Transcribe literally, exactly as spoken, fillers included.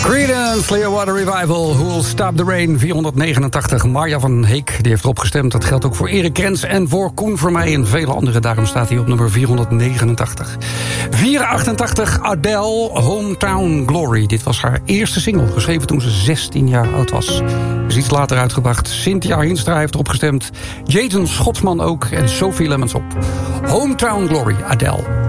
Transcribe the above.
Creedence Clearwater Revival, Who Will Stop the Rain, vierhonderdnegenentachtig. Marja van Heek die heeft erop gestemd. Dat geldt ook voor Erik Krens en voor Koen Vermeij en vele anderen. Daarom staat hij op nummer vierhonderdnegenentachtig. vierhonderdachtachtig, Adele, Hometown Glory. Dit was haar eerste single, geschreven toen ze zestien jaar oud was. Is iets later uitgebracht. Cynthia Hinstra heeft erop gestemd. Jason Schotsman ook en Sophie Lemmens op. Hometown Glory, Adele.